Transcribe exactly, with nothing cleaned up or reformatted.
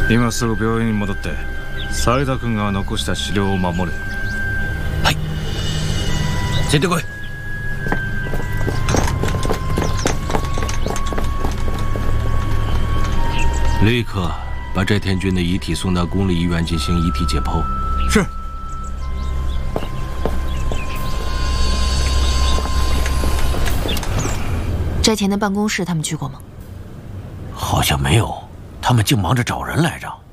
今すぐ病院に戻って斉田君が残した資料を守れ。 はい。ついてこい。立刻把翟天军的遗体送到公立医院进行遗体解剖。 是。 翟田的办公室他们去过吗？ 好像没有，他们净忙着找人来着。